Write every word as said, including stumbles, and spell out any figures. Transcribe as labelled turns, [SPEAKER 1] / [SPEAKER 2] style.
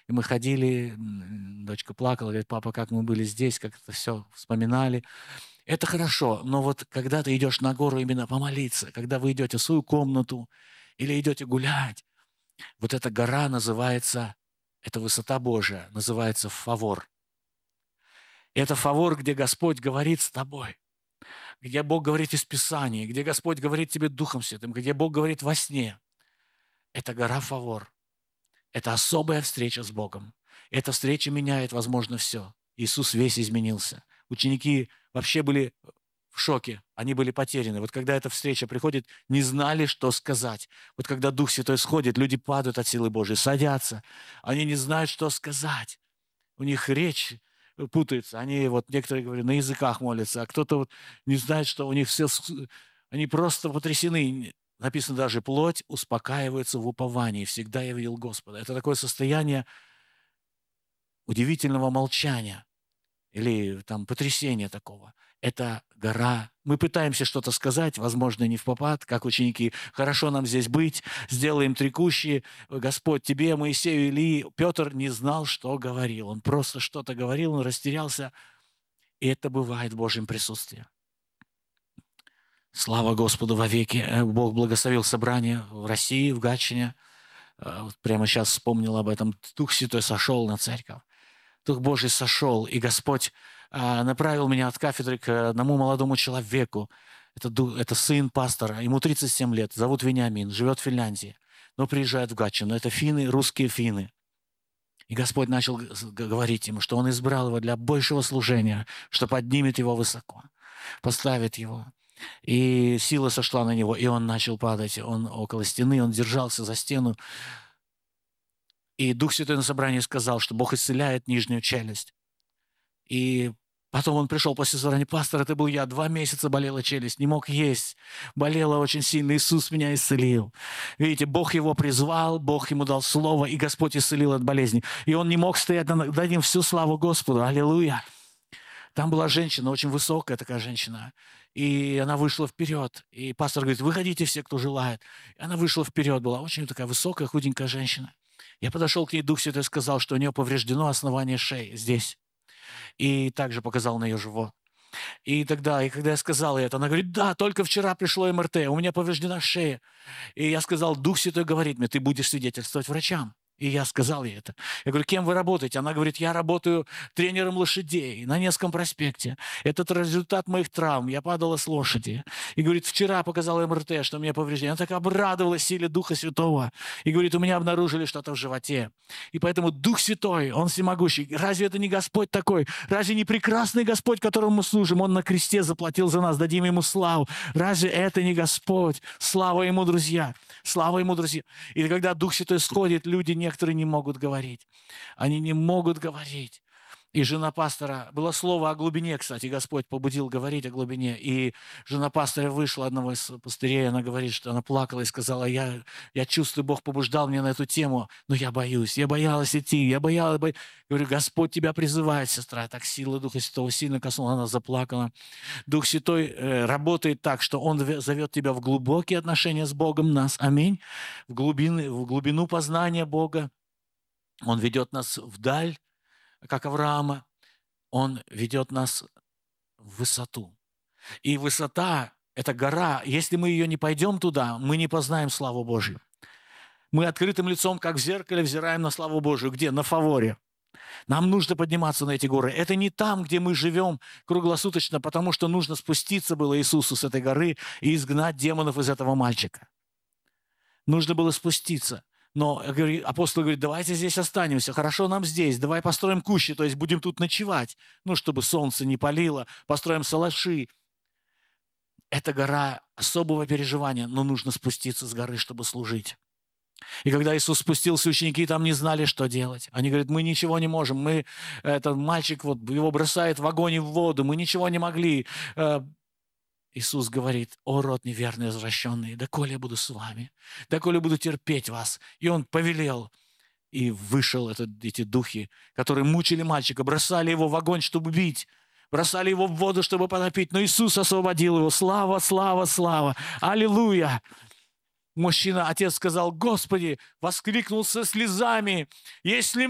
[SPEAKER 1] И мы ходили, м, дочка плакала, говорит: папа, как мы были здесь, как это все вспоминали. Это хорошо, но вот когда ты идешь на гору именно помолиться, когда вы идете в свою комнату или идете гулять, вот эта гора называется, эта высота Божия называется фавор. И это фавор, где Господь говорит с тобой, где Бог говорит из Писания, где Господь говорит тебе Духом Святым, где Бог говорит во сне. Это гора фавор. Это особая встреча с Богом. Эта встреча меняет, возможно, все. Иисус весь изменился. Ученики вообще были в шоке, они были потеряны. Вот когда эта встреча приходит, не знали, что сказать. Вот когда Дух Святой сходит, люди падают от силы Божьей, садятся. Они не знают, что сказать. У них речь путается. Они вот, некоторые говорят, на языках молятся, а кто-то вот не знает, что у них все... Они просто потрясены. Написано даже, плоть успокаивается в уповании. Всегда я видел Господа. Это такое состояние удивительного молчания или там потрясения такого. Это гора. Мы пытаемся что-то сказать, возможно, не впопад, как ученики. Хорошо нам здесь быть, сделаем три кущи. Господь, тебе, Моисею, Илии. Петр не знал, что говорил. Он просто что-то говорил, он растерялся. И это бывает в Божьем присутствии. Слава Господу вовеки. Бог благословил собрание в России, в Гатчине. Вот прямо сейчас вспомнил об этом. Дух Святой сошел на церковь. Дух Божий сошел, и Господь а, направил меня от кафедры к одному молодому человеку. Это, это сын пастора, ему тридцать семь лет, зовут Вениамин, живет в Финляндии, но приезжает в Гатчину. Это финны, русские финны. И Господь начал говорить ему, что Он избрал его для большего служения, что поднимет его высоко, поставит его. И сила сошла на него, и он начал падать. Он около стены, он держался за стену. И Дух Святой на собрании сказал, что Бог исцеляет нижнюю челюсть. И потом он пришел после собрания: пастор, это был я, два месяца болела челюсть, не мог есть, болела очень сильно, Иисус меня исцелил. Видите, Бог его призвал, Бог ему дал слово, и Господь исцелил от болезни. И он не мог стоять, дадим всю славу Господу, аллилуйя. Там была женщина, очень высокая такая женщина, и она вышла вперед. И пастор говорит: выходите все, кто желает. И она вышла вперед, была очень такая высокая, худенькая женщина. Я подошел к ней, Дух Святой сказал, что у нее повреждено основание шеи здесь. И также показал на ее живот. И тогда, и когда я сказал ей это, она говорит: да, только вчера пришло эм эр тэ, у меня повреждена шея. И я сказал: Дух Святой говорит мне, ты будешь свидетельствовать врачам. И я сказал ей это. Я говорю: кем вы работаете? Она говорит: я работаю тренером лошадей на Невском проспекте. Это результат моих травм. Я падала с лошади. И говорит: вчера показал эм эр тэ, что у меня повреждение. Она так обрадовалась силе Духа Святого. И говорит: у меня обнаружили что-то в животе. И поэтому Дух Святой, Он всемогущий. Разве это не Господь такой? Разве не прекрасный Господь, которому мы служим? Он на кресте заплатил за нас. Дадим Ему славу. Разве это не Господь? Слава Ему, друзья. Слава Ему, друзья. И когда Дух Святой сходит, люди не Некоторые не могут говорить. Они не могут говорить. И жена пастора... Было слово о глубине, кстати. Господь побудил говорить о глубине. И жена пастора вышла, одного из пастырей. Она говорит, что она плакала и сказала: я, я чувствую, Бог побуждал меня на эту тему, но я боюсь. Я боялась идти. Я боялась... Бо... Говорю: Господь тебя призывает, сестра. Так сила Духа Святого сильно коснула. Она заплакала. Дух Святой э, работает так, что Он зовет тебя в глубокие отношения с Богом, нас. Аминь. В глубины, в глубину познания Бога. Он ведет нас вдаль, как Авраама. Он ведет нас в высоту. И высота – это гора. Если мы ее не пойдем туда, мы не познаем славу Божью. Мы открытым лицом, как в зеркале, взираем на славу Божию. Где? На фаворе. Нам нужно подниматься на эти горы. Это не там, где мы живем круглосуточно, потому что нужно спуститься было Иисусу с этой горы и изгнать демонов из этого мальчика. Нужно было спуститься. Но апостол говорит: давайте здесь останемся, хорошо нам здесь, давай построим кущи, то есть будем тут ночевать, ну, чтобы солнце не палило, построим салаши. Это гора особого переживания, но нужно спуститься с горы, чтобы служить. И когда Иисус спустился, ученики там не знали, что делать. Они говорят: мы ничего не можем, мы, этот мальчик, вот, его бросает в огонь и в воду, мы ничего не могли. Иисус говорит: о, род неверный, извращенный, доколе я буду с вами, доколе буду терпеть вас. И Он повелел, и вышел этот, эти духи, которые мучили мальчика, бросали его в огонь, чтобы бить, бросали его в воду, чтобы потопить. Но Иисус освободил его. Слава, слава, слава! Аллилуйя! Мужчина, отец сказал: Господи, воскликнул со слезами: если